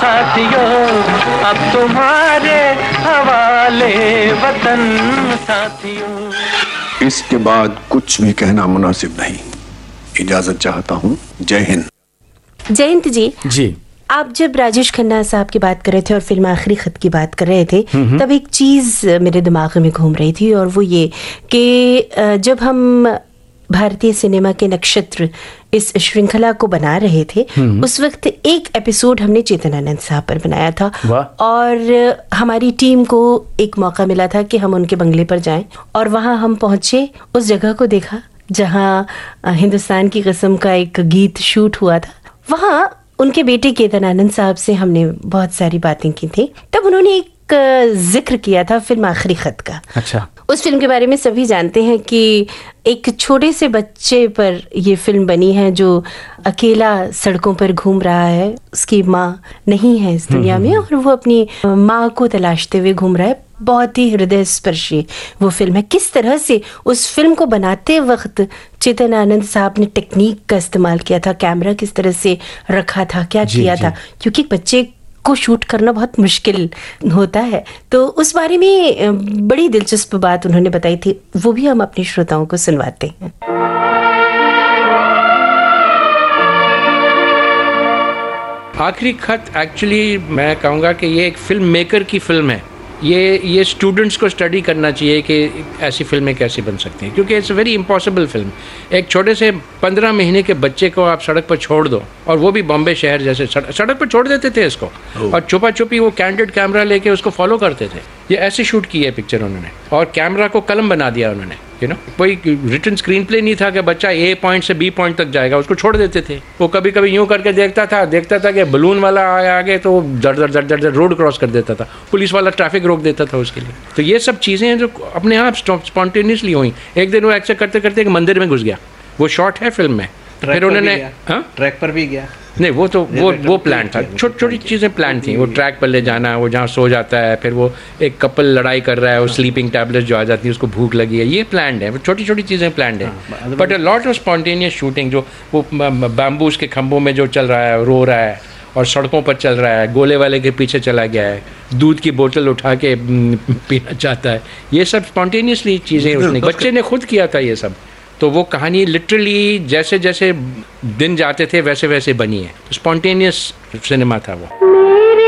साथियों, अब तुम्हारे हवाले वतन साथियों। इसके बाद कुछ भी कहना मुनासिब नहीं, इजाजत चाहता हूँ। जय हिंद। जयंत जी, आप जब राजेश खन्ना साहब की बात कर रहे थे और फिल्म आखिरी खत की बात कर रहे थे, तब एक चीज मेरे दिमाग में घूम रही थी, और वो ये कि जब हम भारतीय सिनेमा के नक्षत्र इस श्रृंखला को बना रहे थे, उस वक्त एक एपिसोड हमने चेतन आनंद साहब पर बनाया था, और हमारी टीम को एक मौका मिला था कि हम उनके बंगले पर जाएं, और वहां हम पहुंचे, उस जगह को देखा जहां हिंदुस्तान की कसम का एक गीत शूट हुआ था। वहां उनके बेटे केतन आनंद साहब से हमने बहुत सारी बातें की थी। तब उन्होंने एक जिक्र किया था फिल्म आखिरी खत का। अच्छा। उस फिल्म के बारे में सभी जानते हैं कि एक छोटे से बच्चे पर ये फिल्म बनी है जो अकेला सड़कों पर घूम रहा है, उसकी माँ नहीं है इस दुनिया में, और वो अपनी माँ को तलाशते हुए घूम रहा है। बहुत ही हृदय स्पर्शी वो फिल्म है। किस तरह से उस फिल्म को बनाते वक्त चेतन आनंद साहब ने टेक्निक का इस्तेमाल किया था, कैमरा किस तरह से रखा था, क्या किया था, क्योंकि बच्चे को शूट करना बहुत मुश्किल होता है। तो उस बारे में बड़ी दिलचस्प बात उन्होंने बताई थी, वो भी हम अपने श्रोताओं को सुनवाते हैं। आखिरी खत एक्चुअली मैं कहूँगा कि ये एक फिल्म मेकर की फिल्म है। ये स्टूडेंट्स को स्टडी करना चाहिए कि ऐसी फिल्में कैसे बन सकती हैं, क्योंकि it's a very impossible film. एक छोटे से 15 महीने के बच्चे को आप सड़क पर छोड़ दो, और वो भी बॉम्बे शहर जैसे सड़क पर छोड़ देते थे इसको, और छुपा छुपी वो कैंडिड कैमरा लेके उसको फॉलो करते थे। ये ऐसे शूट की है पिक्चर उन्होंने, और कैमरा को कलम बना दिया उन्होंने। कोई रिटन स्क्रीन प्ले नहीं था कि बच्चा ए पॉइंट से बी पॉइंट तक जाएगा, उसको छोड़ देते थे। वो कभी कभी यूं करके देखता था कि बलून वाला आया आगे, तो दर दर दर दर रोड क्रॉस कर देता था, पुलिस वाला ट्रैफिक रोक देता था उसके लिए। तो ये सब चीज़ें हैं जो अपने आप स्पॉन्टेनियसली हुई। एक दिन वो ऐसे करते करते एक मंदिर में घुस गया, वो शॉट है फिल्म में। फिर उन्होंने ट्रैक पर भी गया। नहीं, वो प्लान था, छोटी छोटी चीज़ें प्लान थी। वो ट्रैक पर ले जाना, वो जहाँ सो जाता है, फिर वो एक कपल लड़ाई कर रहा है, वो स्लीपिंग टैबलेट जो आ जाती है उसको भूख लगी है, ये प्लान है। छोटी छोटी चीज़ें प्लान है, but a lot of spontaneous shooting. जो वो बैम्बूज के खंभों में जो चल रहा है, रो रहा है, और सड़कों पर चल रहा है, गोले वाले के पीछे चला गया है, दूध की बोतल उठा के पीना चाहता है, ये सब स्पॉन्टेनियसली चीज़ें उसने, बच्चे ने खुद किया था ये सब। तो वो कहानी लिटरली जैसे जैसे दिन जाते थे वैसे वैसे बनी है। स्पॉन्टेनियस सिनेमा था वो।